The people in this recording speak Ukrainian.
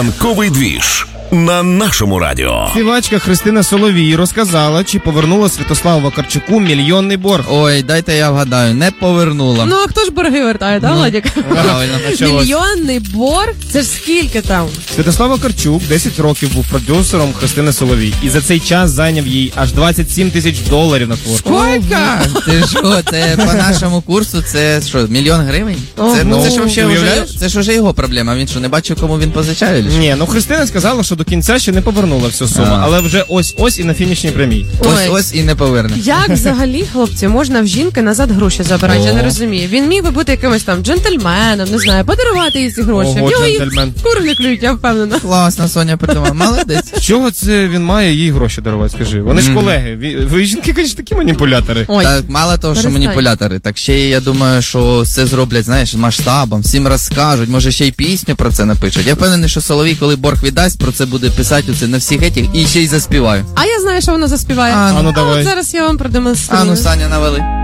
Ранковий двіж на нашому радіо. Співачка Христина Соловій розказала, чи повернула Святославу Вакарчуку мільйонний борг. Ой, дайте я вгадаю, не повернула. Ну, а хто ж борги вертає, так, Владик? Правильно. Мільйонний борг? Це ж скільки там? Святослав Вакарчук 10 років був продюсером Христини Соловій. І за цей час зайняв їй аж $27 тисяч на творчість. Сколько? Ти що, це по нашому курсу, це що, $1 000 000? Це ж вообще уявляєш? це ж уже його проблема, він що, не бачив, кому він позичає? Ні, ну Христина сказала, що до кінця ще не повернула всю суму, але вже ось і на фінішній прямій. Ось і не поверне. Як взагалі, хлопці, можна в жінки назад гроші забирати? Я не розумію. Він міг би бути якимось там джентльменом, не знаю, подарувати їй ці гроші. Ого, В нього їх джентльмен. кури не клюють, я впевнена. Класно, Соня придумала. Молодець. З чого це він має їй гроші дарувати, скажи? Вони ж колеги. Ви жінки, звісно, такі маніпулятори. Ой, Так, мало того, що перестань. маніпулятори, так ще й, я думаю, що це зроблять, знаєш, масштабом, всім розкажуть, може ще й пісню про це напишуть. Я впевнений, що Соловій, коли борг віддасть, про це буде писати оце на всіх етіх і ще й заспіваю. А я знаю, що вона заспіває. А ну давай. От зараз я вам продемонструю. А ну, Саня, навели.